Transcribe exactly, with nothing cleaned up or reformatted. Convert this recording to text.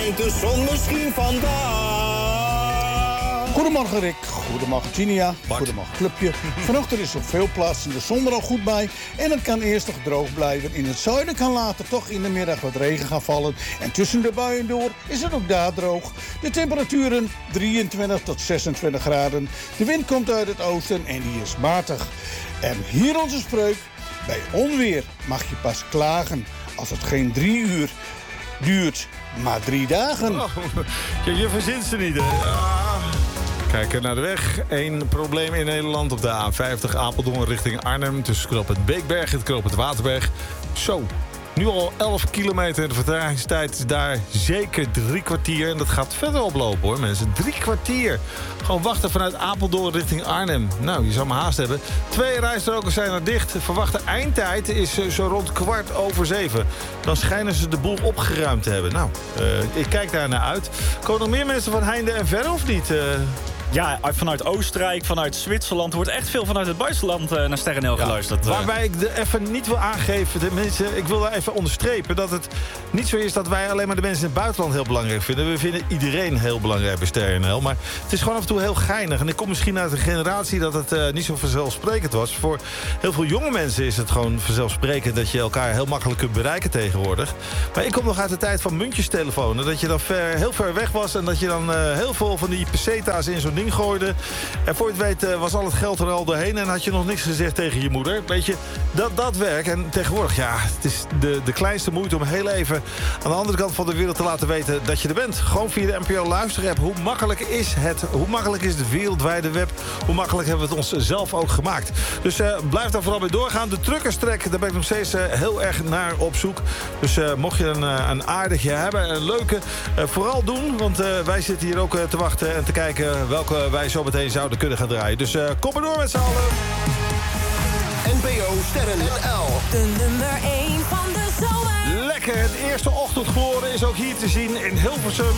schijnt de zon misschien vandaag. Goedemorgen Rick, goedemorgen Tinia, goedemorgen Clubje. Vanochtend is op veel plaatsen de zon er al goed bij en het kan eerst nog droog blijven. In het zuiden kan later toch in de middag wat regen gaan vallen. En tussen de buien door is het ook daar droog. De temperaturen drieëntwintig tot zesentwintig graden. De wind komt uit het oosten en die is matig. En hier onze spreuk. Bij onweer mag je pas klagen als het geen drie uur duurt, maar drie dagen. Oh, je, je verzint ze niet, hè? Ah. Kijken naar de weg. Eén probleem in Nederland op de A vijftig Apeldoorn richting Arnhem. Tussen knooppunt Beekberg en knooppunt Waterberg. Zo, nu al elf kilometer. De vertragingstijd is daar zeker drie kwartier. En dat gaat verder oplopen, hoor, mensen. Drie kwartier. Gewoon wachten vanuit Apeldoorn richting Arnhem. Nou, je zou maar haast hebben. Twee rijstroken zijn er dicht. De verwachte eindtijd is zo rond kwart over zeven. Dan schijnen ze de boel opgeruimd te hebben. Nou, uh, ik kijk daar naar uit. Komen nog meer mensen van heinde en verre of niet? Uh, Ja, vanuit Oostenrijk, vanuit Zwitserland. Er wordt echt veel vanuit het buitenland uh, naar Sterren N L geluisterd. Ja, waarbij ik de even niet wil aangeven, de mensen, ik wil daar even onderstrepen dat het niet zo is dat wij alleen maar de mensen in het buitenland heel belangrijk vinden. We vinden iedereen heel belangrijk bij Sterren N L. Maar het is gewoon af en toe heel geinig. En ik kom misschien uit een generatie dat het uh, niet zo vanzelfsprekend was. Voor heel veel jonge mensen is het gewoon vanzelfsprekend dat je elkaar heel makkelijk kunt bereiken tegenwoordig. Maar ik kom nog uit de tijd van muntjestelefonen. Dat je dan ver, heel ver weg was en dat je dan uh, heel veel van die peseta's in zo'n ding gooide. En voor je het weet uh, was al het geld er al doorheen en had je nog niks gezegd tegen je moeder. Weet je, dat, dat werk. En tegenwoordig, ja, het is de, de kleinste moeite om heel even aan de andere kant van de wereld te laten weten dat je er bent. Gewoon via de N P O luisterapp. Hoe makkelijk is het? Hoe makkelijk is de wereldwijde web? Hoe makkelijk hebben we het ons zelf ook gemaakt? Dus uh, blijf daar vooral bij doorgaan. De truckerstrek, daar ben ik nog steeds uh, heel erg naar op zoek. Dus uh, mocht je een, uh, een aardigje hebben, een leuke, uh, vooral doen. Want uh, wij zitten hier ook uh, te wachten en te kijken welke wij zo meteen zouden kunnen gaan draaien. Dus uh, kom maar door met z'n allen. N P O Sterren N L. De nummer één van de zomer. Lekker, het eerste ochtendgloren is ook hier te zien in Hilversum.